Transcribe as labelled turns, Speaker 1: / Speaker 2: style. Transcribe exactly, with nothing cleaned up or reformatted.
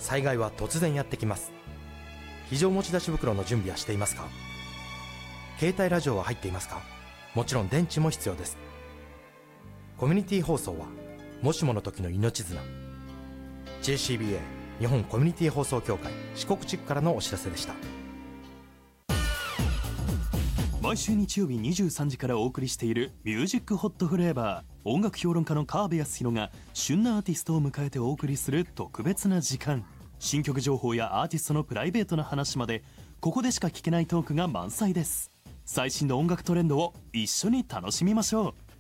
Speaker 1: 災害は突然やってきます。非常持ち出し袋の準備はしていますか？携帯ラジオは入っていますか？もちろん電池も必要です。コミュニティ放送はもしもの時の命綱。 ジェーシービーエー 日本コミュニティ放送協会四国地区からのお知らせでした。
Speaker 2: 毎週日曜日にじゅうさんじからお送りしているミュージックホットフレーバー、音楽評論家の川辺康弘が旬なアーティストを迎えてお送りする特別な時間。新曲情報やアーティストのプライベートな話まで、ここでしか聞けないトークが満載です。最新の音楽トレンドを一緒に楽しみましょう。